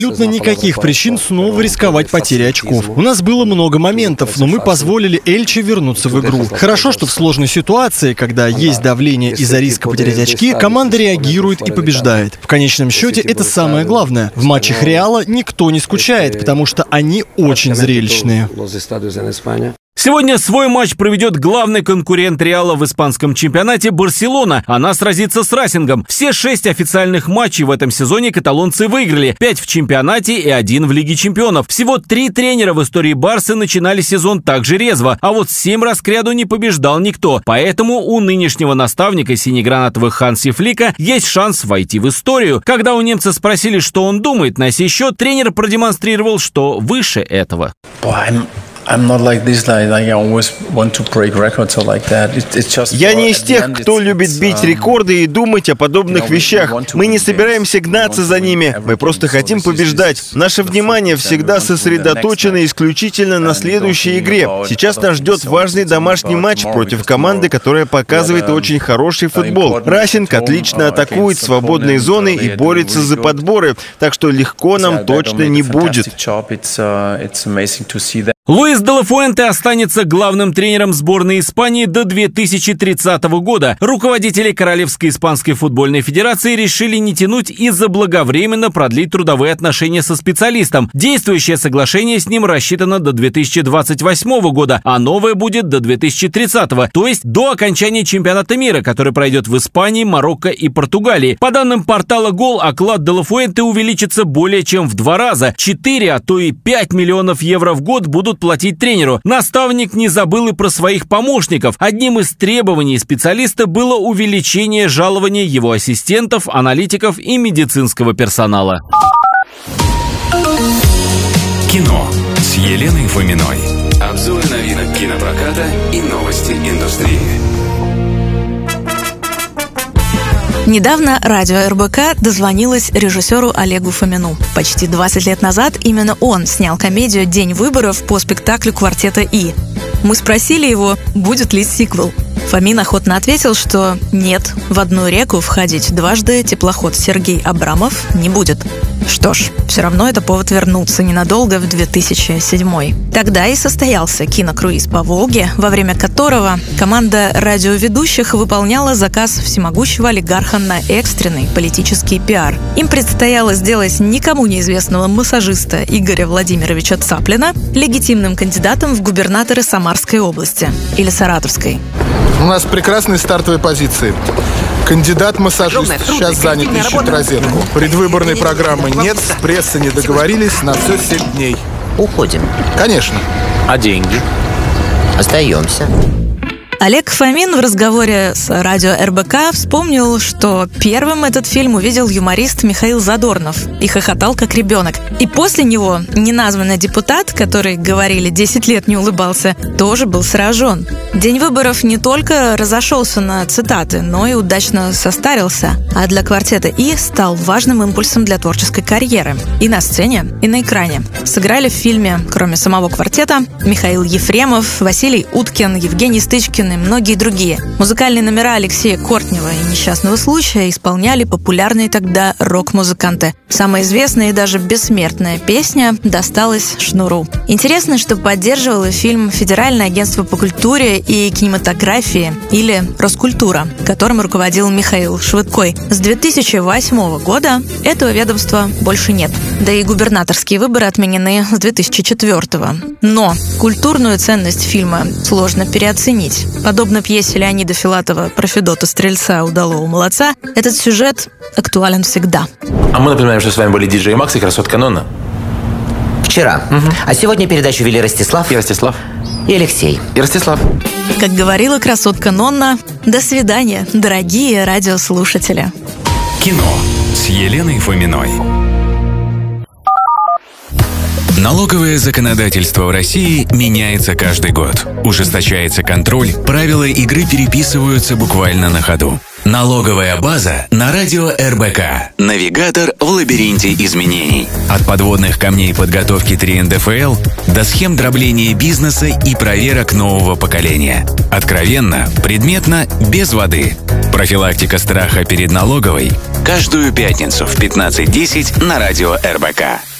Абсолютно никаких причин снова рисковать потерей очков. У нас было много моментов, но мы позволили Эльче вернуться в игру. Хорошо, что в сложной ситуации, когда есть давление из-за риска потерять очки, команда реагирует и побеждает. В конечном счете это самое главное. В матчах Реала никто не скучает, потому что они очень зрелищные. Сегодня свой матч проведет главный конкурент Реала в испанском чемпионате Барселона. Она сразится с Расингом. Все 6 официальных матчей в этом сезоне каталонцы выиграли. 5 в чемпионате и 1 в Лиге чемпионов. Всего 3 тренера в истории Барсы начинали сезон так же резво. А вот 7 раз кряду не побеждал никто. Поэтому у нынешнего наставника синегранатовых Ханси Флика есть шанс войти в историю. Когда у немца спросили, что он думает на сей счет, тренер продемонстрировал, что выше этого. Я не из тех, кто любит бить рекорды и думать о подобных вещах. Мы не собираемся гнаться за ними, мы просто хотим побеждать. Наше внимание всегда сосредоточено исключительно на следующей игре. Сейчас нас ждет важный домашний матч против команды, которая показывает очень хороший футбол. Расинг отлично атакует свободные зоны и борется за подборы, так что легко нам точно не будет. Луис де ла Фуэнте останется главным тренером сборной Испании до 2030 года. Руководители Королевской испанской футбольной федерации решили не тянуть и заблаговременно продлить трудовые отношения со специалистом. Действующее соглашение с ним рассчитано до 2028 года, а новое будет до 2030, то есть до окончания чемпионата мира, который пройдет в Испании, Марокко и Португалии. По данным портала «Гол», оклад де ла Фуэнте увеличится более чем в 2 раза. 4, а то и 5 миллионов евро в год будут платить тренеру. Наставник не забыл и про своих помощников. Одним из требований специалиста было увеличение жалования его ассистентов, аналитиков и медицинского персонала. Кино с Еленой Фоминой. Обзоры новинок кинопроката и новости индустрии. Недавно радио РБК дозвонилось режиссеру Олегу Фомину. Почти 20 лет назад именно он снял комедию «День выборов» по спектаклю «Квартета И». Мы спросили его, будет ли сиквел. Фомин охотно ответил, что нет, в одну реку входить дважды теплоход Сергей Абрамов не будет. Что ж, все равно это повод вернуться ненадолго в 2007. Тогда и состоялся кинокруиз по Волге, во время которого команда радиоведущих выполняла заказ всемогущего олигарха на экстренный политический пиар. Им предстояло сделать никому неизвестного массажиста Игоря Владимировича Цаплина легитимным кандидатом в губернаторы Самарской области или Саратовской. У нас прекрасные стартовые позиции. Кандидат-массажист сейчас занят, ищет розетку. Предвыборной программы нет, с прессой не договорились, на все 7 дней. Уходим. Конечно. А деньги? Остаемся. Олег Фомин в разговоре с радио РБК вспомнил, что первым этот фильм увидел юморист Михаил Задорнов и хохотал как ребенок. И после него неназванный депутат, который, говорили, 10 лет не улыбался, тоже был сражен. «День выборов» не только разошелся на цитаты, но и удачно состарился. А для «Квартета И» стал важным импульсом для творческой карьеры. И на сцене, и на экране. Сыграли в фильме, кроме самого «Квартета», Михаил Ефремов, Василий Уткин, Евгений Стычкин и многие другие. Музыкальные номера Алексея Кортнева и «Несчастного случая» исполняли популярные тогда рок-музыканты. Самая известная и даже бессмертная песня досталась Шнуру. Интересно, что поддерживало фильм Федеральное агентство по культуре и кинематографии, или Роскультура, которым руководил Михаил Швыдкой. С 2008 года этого ведомства больше нет. Да и губернаторские выборы отменены с 2004. Но культурную ценность фильма сложно переоценить. Подобно пьесе Леонида Филатова про Федота Стрельца «Удалого молодца», этот сюжет актуален всегда. А мы напоминаем, что с вами были диджей Макс и красотка Нонна. Вчера. А сегодня передачу вели Ростислав. И Ростислав. И Алексей. И Ростислав. Как говорила красотка Нонна, до свидания, дорогие радиослушатели. Кино с Еленой Фоминой. Налоговое законодательство в России меняется каждый год. Ужесточается контроль, правила игры переписываются буквально на ходу. Налоговая база на радио РБК. Навигатор в лабиринте изменений. От подводных камней подготовки 3 НДФЛ до схем дробления бизнеса и проверок нового поколения. Откровенно, предметно, без воды. Профилактика страха перед налоговой. Каждую пятницу в 15:10 на радио РБК.